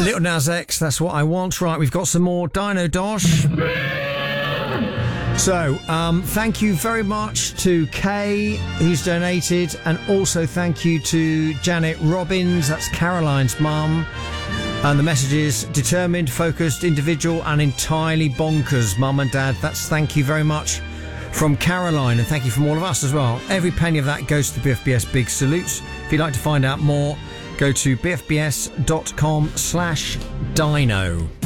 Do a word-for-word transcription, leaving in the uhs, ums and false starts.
Little Nas X, that's what I want. Right, we've got some more Dino Dosh. So, um, thank you very much to Kay, who's donated, and also thank you to Janet Robbins, that's Caroline's mum. And the message is determined, focused, individual, and entirely bonkers, mum and dad. That's thank you very much from Caroline, and thank you from all of us as well. Every penny of that goes to the B F B S Big Salutes. If you'd like to find out more, go to bfbs.com slash dino.